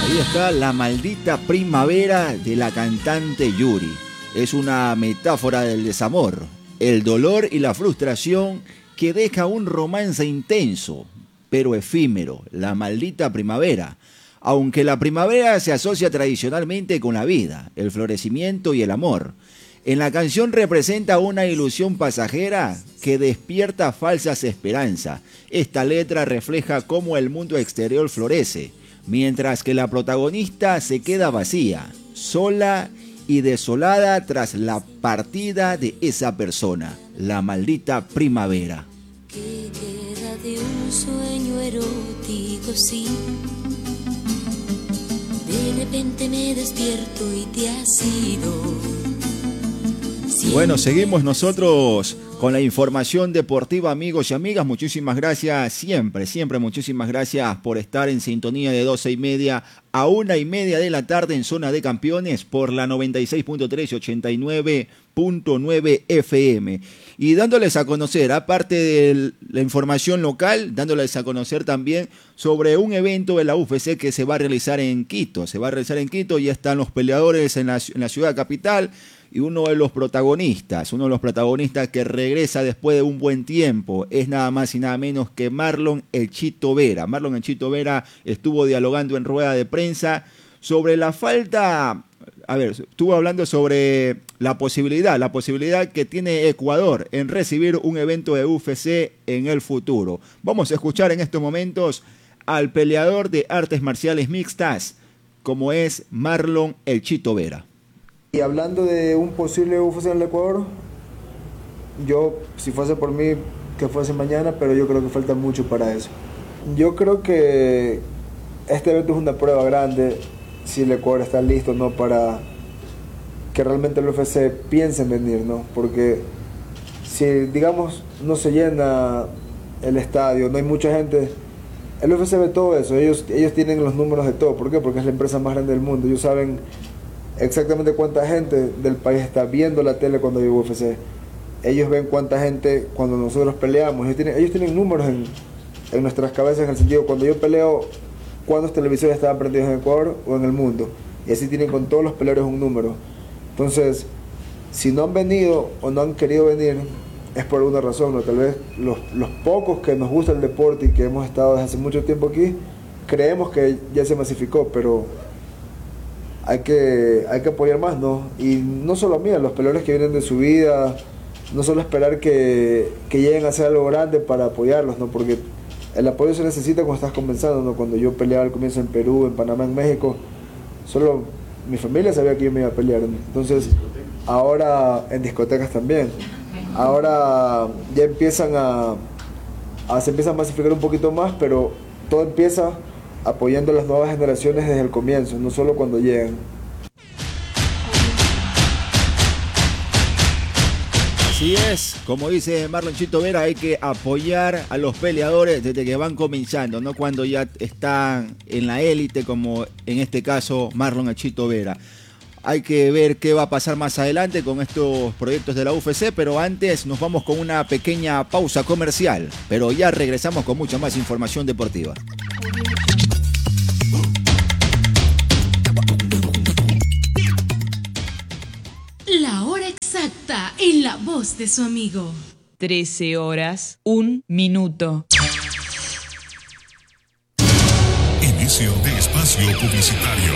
Ahí está La Maldita Primavera de la cantante Yuri. Es una metáfora del desamor, el dolor y la frustración que deja un romance intenso, pero efímero, la maldita primavera. Aunque la primavera se asocia tradicionalmente con la vida, el florecimiento y el amor, en la canción representa una ilusión pasajera que despierta falsas esperanzas. Esta letra refleja cómo el mundo exterior florece, mientras que la protagonista se queda vacía, sola y desolada tras la partida de esa persona, la maldita primavera. Que queda de un sueño erótico, sí. De repente me despierto y te has ido. Bueno, seguimos nosotros con la información deportiva, amigos y amigas. Muchísimas gracias, siempre muchísimas gracias por estar en sintonía de 12:30 a 1:30 de la tarde en Zona de Campeones por la 96.3 y 89.9 FM. Y dándoles a conocer, aparte de la información local, dándoles a conocer también sobre un evento de la UFC que se va a realizar en Quito. Ya están los peleadores en la ciudad capital. Y uno de los protagonistas que regresa después de un buen tiempo, es nada más y nada menos que Marlon El Chito Vera. Marlon El Chito Vera estuvo dialogando en rueda de prensa sobre la falta, estuvo hablando sobre la posibilidad que tiene Ecuador en recibir un evento de UFC en el futuro. Vamos a escuchar en estos momentos al peleador de artes marciales mixtas, como es Marlon El Chito Vera. Y hablando de un posible UFC en el Ecuador, yo, si fuese por mí, que fuese mañana, pero yo creo que falta mucho para eso. Yo creo que este evento es una prueba grande, si el Ecuador está listo, ¿no?, para que realmente el UFC piense en venir, ¿no? Porque si, digamos, no se llena el estadio, no hay mucha gente, el UFC ve todo eso, ellos tienen los números de todo. ¿Por qué? Porque es la empresa más grande del mundo, ellos saben exactamente cuánta gente del país está viendo la tele cuando hay UFC. Ellos ven cuánta gente cuando nosotros peleamos. Ellos tienen números en nuestras cabezas, en el sentido, cuando yo peleo, cuántos televisores estaban prendidos en Ecuador o en el mundo. Y así tienen con todos los peleadores un número. Entonces, si no han venido o no han querido venir, es por alguna razón, ¿no? Tal vez los pocos que nos gusta el deporte y que hemos estado desde hace mucho tiempo aquí, creemos que ya se masificó, pero hay que apoyar más, ¿no? Y no solo a mí, a los peleadores que vienen de su vida, no solo esperar que lleguen a hacer algo grande para apoyarlos, ¿no? Porque el apoyo se necesita cuando estás comenzando, ¿no? Cuando yo peleaba al comienzo en Perú, en Panamá, en México, solo mi familia sabía que yo me iba a pelear, ¿no? Entonces, ahora en discotecas también, ahora ya se empiezan a masificar un poquito más, pero todo empieza apoyando a las nuevas generaciones desde el comienzo, no solo cuando llegan. Así es, como dice Marlon Chito Vera, hay que apoyar a los peleadores desde que van comenzando, no cuando ya están en la élite, como en este caso Marlon Chito Vera. Hay que ver qué va a pasar más adelante con estos proyectos de la UFC, pero antes nos vamos con una pequeña pausa comercial, pero ya regresamos con mucha más información deportiva. La hora exacta en la voz de su amigo. 13:01. Inicio de espacio publicitario.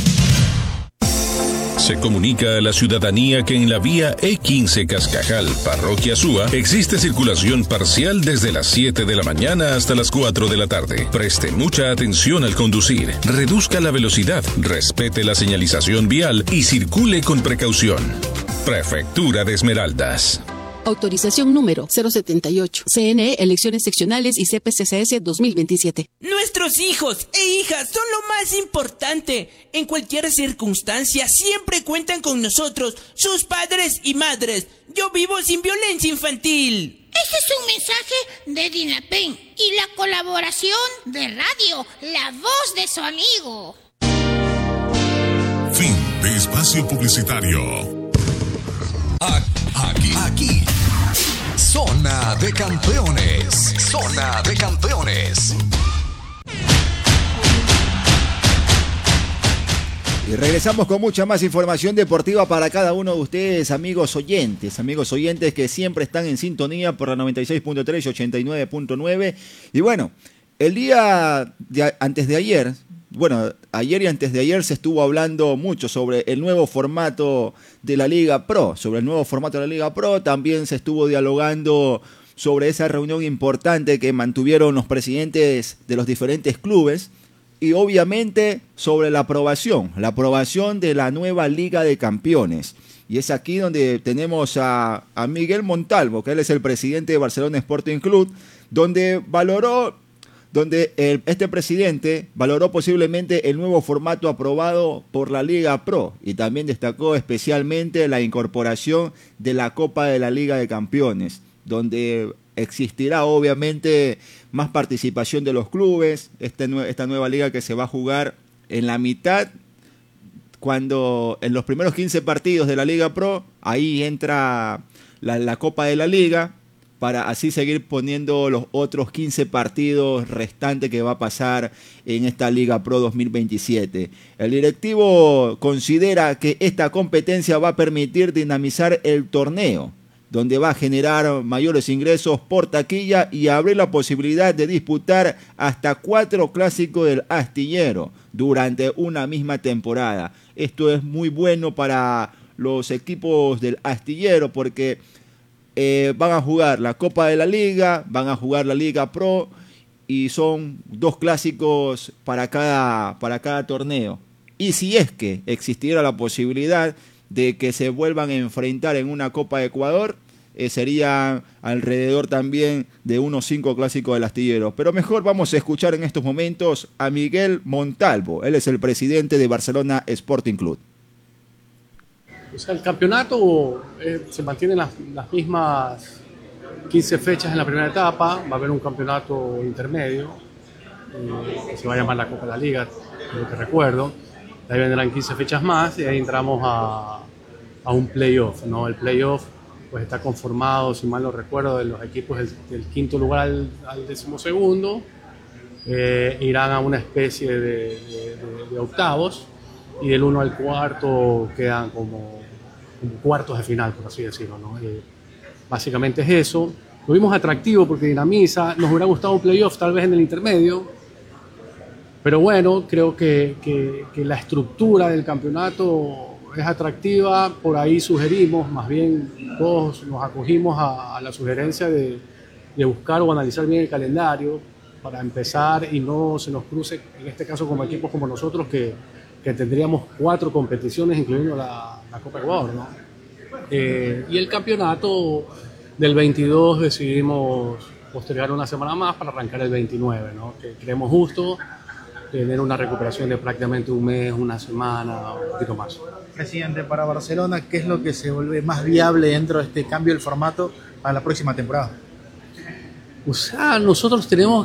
Se comunica a la ciudadanía que en la vía E15 Cascajal, Parroquia Súa, existe circulación parcial desde las 7 de la mañana hasta las 4 de la tarde. Preste mucha atención al conducir, reduzca la velocidad, respete la señalización vial y circule con precaución. Prefectura de Esmeraldas. Autorización número 078. CNE, Elecciones Seccionales y CPCCS 2027. Nuestros hijos e hijas son lo más importante. En cualquier circunstancia siempre cuentan con nosotros, sus padres y madres. Yo vivo sin violencia infantil. Este es un mensaje de DINAPEN y la colaboración de radio, la voz de su amigo. Fin de espacio publicitario. Aquí. Zona de Campeones. Zona de Campeones. Y regresamos con mucha más información deportiva para cada uno de ustedes, amigos oyentes que siempre están en sintonía por la 96.3 y 89.9. Y bueno, el día antes de ayer, ayer y antes de ayer se estuvo hablando mucho sobre el nuevo formato de la Liga Pro. También se estuvo dialogando sobre esa reunión importante que mantuvieron los presidentes de los diferentes clubes. Y obviamente sobre la aprobación de la nueva Liga de Campeones. Y es aquí donde tenemos a Miguel Montalvo, que él es el presidente de Barcelona Sporting Club, donde este presidente valoró posiblemente el nuevo formato aprobado por la Liga Pro y también destacó especialmente la incorporación de la Copa de la Liga de Campeones, donde existirá obviamente más participación de los clubes, esta nueva liga que se va a jugar en la mitad, cuando en los primeros 15 partidos de la Liga Pro, ahí entra la Copa de la Liga, para así seguir poniendo los otros 15 partidos restantes que va a pasar en esta Liga Pro 2027. El directivo considera que esta competencia va a permitir dinamizar el torneo, donde va a generar mayores ingresos por taquilla y abrir la posibilidad de disputar hasta 4 clásicos del astillero durante una misma temporada. Esto es muy bueno para los equipos del astillero porque van a jugar la Copa de la Liga, van a jugar la Liga Pro y son 2 clásicos para cada torneo. Y si es que existiera la posibilidad de que se vuelvan a enfrentar en una Copa de Ecuador, sería alrededor también de unos 5 clásicos del astillero. Pero mejor vamos a escuchar en estos momentos a Miguel Montalvo. Él es el presidente de Barcelona Sporting Club. O sea, el campeonato se mantiene las mismas 15 fechas en la primera etapa. Va a haber un campeonato intermedio que se va a llamar la Copa de la Liga, creo que recuerdo. Ahí vendrán 15 fechas más y ahí entramos a un playoff, ¿no? El playoff pues está conformado, si mal no recuerdo, de los equipos del quinto lugar al 12º. Irán a una especie de octavos y del 1 al 4 quedan como cuartos de final, por así decirlo, ¿no? Básicamente es eso. Lo vimos atractivo porque dinamiza. Nos hubiera gustado un playoff tal vez en el intermedio, pero bueno, creo que la estructura del campeonato es atractiva. Por ahí sugerimos, más bien todos nos acogimos a la sugerencia de buscar o analizar bien el calendario para empezar y no se nos cruce, en este caso como equipos como nosotros, que tendríamos 4 competiciones, incluyendo la Copa Ecuador, ¿no? Y el campeonato del 22 decidimos postergar una semana más para arrancar el 29, ¿no? Que creemos justo tener una recuperación de prácticamente un mes, una semana, un poquito más. Presidente, para Barcelona, ¿qué es lo que se vuelve más viable dentro de este cambio del formato para la próxima temporada? O sea, nosotros tenemos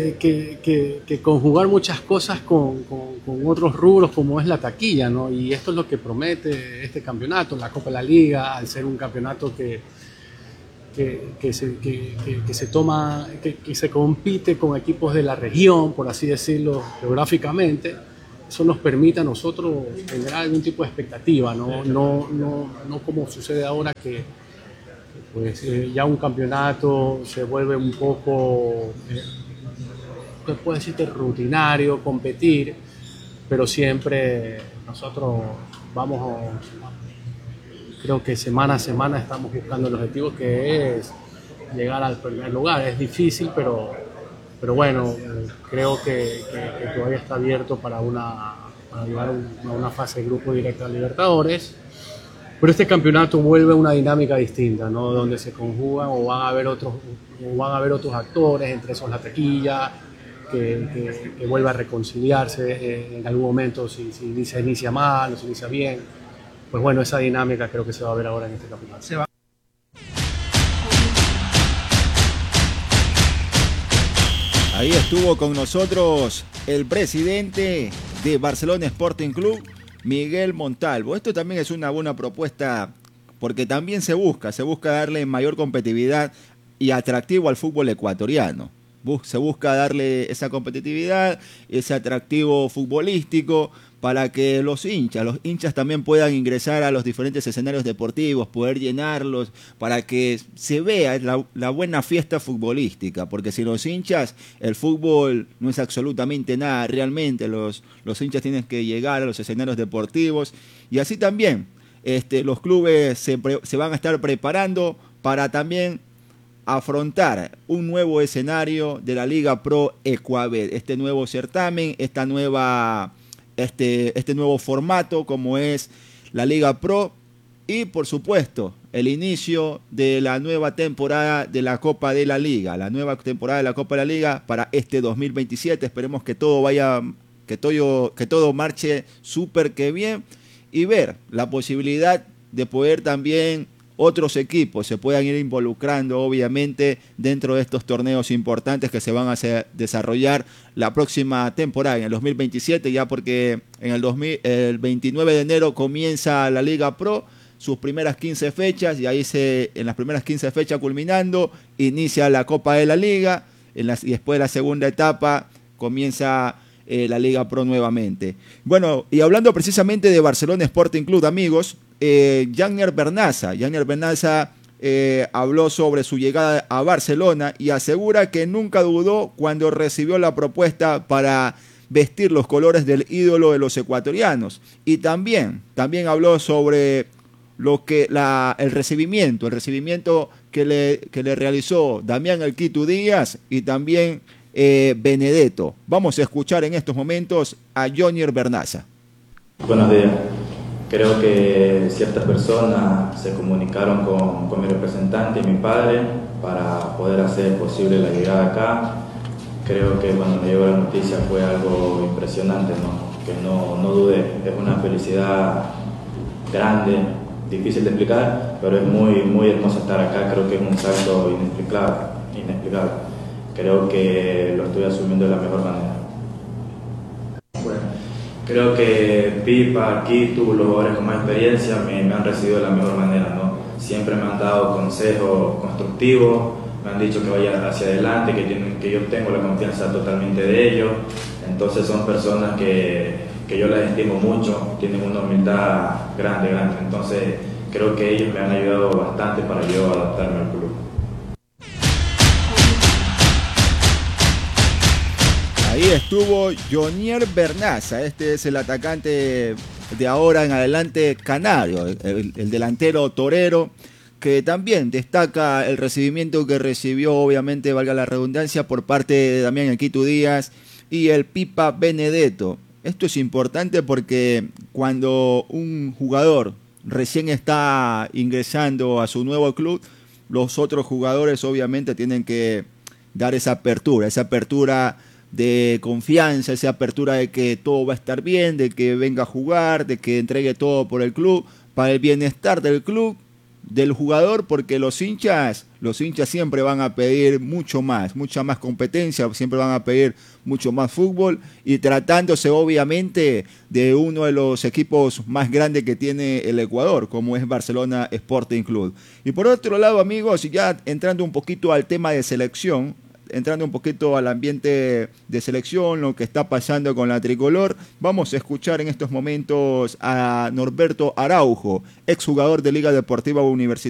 que conjugar muchas cosas con otros rubros como es la taquilla, ¿no? Y esto es lo que promete este campeonato, la Copa de la Liga, al ser un campeonato que se compite con equipos de la región, por así decirlo, geográficamente. Eso nos permite a nosotros generar algún tipo de expectativa, no como sucede ahora que pues ya un campeonato se vuelve un poco, puedo decirte, rutinario, competir, pero siempre nosotros creo que semana a semana estamos buscando el objetivo, que es llegar al primer lugar. Es difícil, pero bueno, creo que todavía está abierto para llegar a una fase de grupo directa a Libertadores. Pero este campeonato vuelve a una dinámica distinta, ¿no? Donde se conjugan o van a haber otros actores, entre esos la taquilla, que vuelve a reconciliarse en algún momento, si se inicia mal o se inicia bien. Pues bueno, esa dinámica creo que se va a ver ahora en este campeonato. Ahí estuvo con nosotros el presidente de Barcelona Sporting Club, Miguel Montalvo. Esto también es una buena propuesta porque también se busca darle mayor competitividad y atractivo al fútbol ecuatoriano. Se busca darle esa competitividad, ese atractivo futbolístico para que los hinchas también puedan ingresar a los diferentes escenarios deportivos, poder llenarlos, para que se vea la buena fiesta futbolística, porque sin los hinchas el fútbol no es absolutamente nada, realmente los hinchas tienen que llegar a los escenarios deportivos, y así también los clubes se van a estar preparando para también afrontar un nuevo escenario de la Liga Pro Ecuabet, este nuevo certamen, este nuevo formato como es la Liga Pro, y por supuesto el inicio de la nueva temporada de la Copa de la Liga, para este 2027. Esperemos que todo que todo marche súper que bien, y ver la posibilidad de poder también otros equipos se puedan ir involucrando obviamente dentro de estos torneos importantes que se van a desarrollar la próxima temporada, en el 2027, ya porque en el 29 de enero comienza la Liga Pro, sus primeras 15 fechas, y ahí en las primeras 15 fechas culminando, inicia la Copa de la Liga, y después de la segunda etapa comienza la Liga Pro nuevamente. Bueno, y hablando precisamente de Barcelona Sporting Club, amigos, Jagner Bernaza habló sobre su llegada a Barcelona y asegura que nunca dudó cuando recibió la propuesta para vestir los colores del ídolo de los ecuatorianos, y también habló sobre el recibimiento que le realizó Damián El Quito Díaz y también Benedetto. Vamos a escuchar en estos momentos a Jagner Bernaza. Buenos días. Creo que ciertas personas se comunicaron con mi representante y mi padre para poder hacer posible la llegada acá. Creo que cuando me llegó la noticia fue algo impresionante, ¿no? Que no dudé. Es una felicidad grande, difícil de explicar, pero es muy, muy hermoso estar acá. Creo que es un salto inexplicable. Creo que lo estoy asumiendo de la mejor manera. Creo que Pipa, Quito, los jugadores con más experiencia me han recibido de la mejor manera, ¿no? Siempre me han dado consejos constructivos, me han dicho que vaya hacia adelante, que yo tengo la confianza totalmente de ellos. Entonces son personas que yo las estimo mucho, tienen una humildad grande. Entonces creo que ellos me han ayudado bastante para yo adaptarme al club. Ahí estuvo Jagner Bernaza, este es el atacante de ahora en adelante canario, el delantero torero, que también destaca el recibimiento que recibió, obviamente, valga la redundancia, por parte de Damián El Quito Díaz y el Pipa Benedetto. Esto es importante porque cuando un jugador recién está ingresando a su nuevo club, los otros jugadores obviamente tienen que dar esa apertura de confianza, esa apertura de que todo va a estar bien, de que venga a jugar, de que entregue todo por el club, para el bienestar del club, del jugador, porque los hinchas siempre van a pedir mucha más competencia, siempre van a pedir mucho más fútbol, y tratándose obviamente de uno de los equipos más grandes que tiene el Ecuador, como es Barcelona Sporting Club. Y por otro lado, amigos, ya entrando un poquito al tema de selección, entrando un poquito al ambiente de selección, lo que está pasando con la tricolor, vamos a escuchar en estos momentos a Norberto Araujo, exjugador de Liga Deportiva Universitaria.